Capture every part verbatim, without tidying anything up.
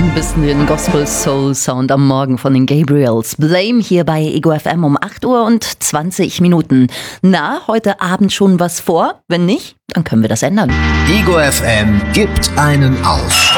Ein bisschen Gospel-Soul-Sound am Morgen von den Gabriels. Blame hier bei Ego F M um acht Uhr und zwanzig Minuten. Na, heute Abend schon was vor? Wenn nicht, dann können wir das ändern. Ego F M gibt einen auf.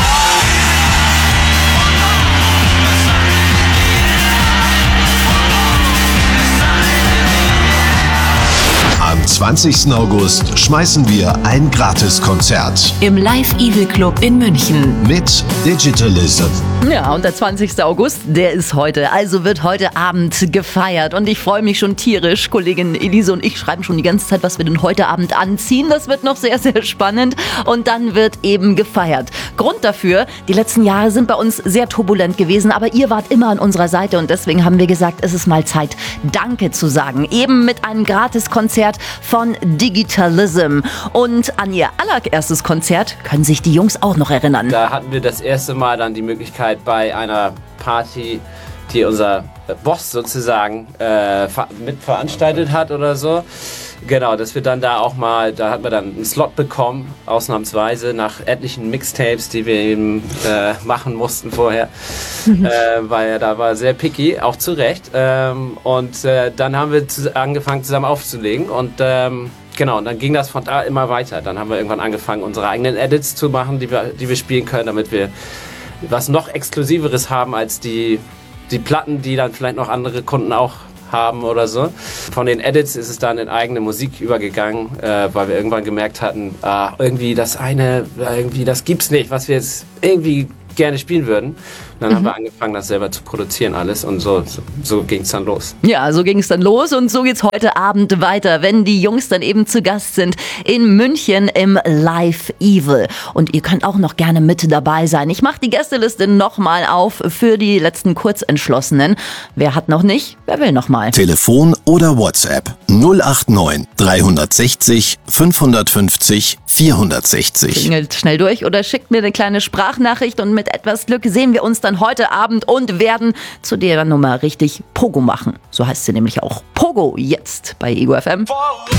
Am zwanzigsten August schmeißen wir ein Gratiskonzert im Live Evil Club in München mit Digitalism. Ja, und der zwanzigsten August, der ist heute. Also wird heute Abend gefeiert. Und ich freue mich schon tierisch. Kollegin Elise und ich schreiben schon die ganze Zeit, was wir denn heute Abend anziehen. Das wird noch sehr, sehr spannend. Und dann wird eben gefeiert. Grund dafür, die letzten Jahre sind bei uns sehr turbulent gewesen. Aber ihr wart immer an unserer Seite. Und deswegen haben wir gesagt, es ist mal Zeit, Danke zu sagen. Eben mit einem Gratiskonzert von Digitalism. Und an ihr allererstes Konzert können sich die Jungs auch noch erinnern. Da hatten wir das erste Mal dann die Möglichkeit bei einer Party, die unser Boss sozusagen äh, mitveranstaltet hat oder so. Genau, dass wir dann da auch mal, da hat man dann einen Slot bekommen, ausnahmsweise nach etlichen Mixtapes, die wir eben äh, machen mussten vorher, äh, weil er da war sehr picky, auch zu Recht. Ähm, und äh, dann haben wir zu, angefangen zusammen aufzulegen und ähm, genau, und dann ging das von da immer weiter. Dann haben wir irgendwann angefangen, unsere eigenen Edits zu machen, die wir, die wir spielen können, damit wir was noch Exklusiveres haben als die, die Platten, die dann vielleicht noch andere Kunden auch haben oder so. Von den Edits ist es dann in eigene Musik übergegangen, äh, weil wir irgendwann gemerkt hatten, ah, irgendwie das eine, irgendwie das gibt's nicht, was wir jetzt irgendwie gerne spielen würden. Und dann mhm. haben wir angefangen, das selber zu produzieren alles und so, so, so ging es dann los. Ja, so ging es dann los und so geht's heute Abend weiter, wenn die Jungs dann eben zu Gast sind in München im Live Evil. Und ihr könnt auch noch gerne mit dabei sein. Ich mache die Gästeliste nochmal auf für die letzten Kurzentschlossenen. Wer hat noch nicht? Wer will noch mal? Telefon oder WhatsApp null acht neun drei sechs null fünf fünf null vier sechs null. Klingelt schnell durch oder schickt mir eine kleine Sprachnachricht und mit etwas Glück sehen wir uns dann heute Abend und werden zu der Nummer richtig Pogo machen. So heißt sie nämlich auch. Pogo jetzt bei Ego F M.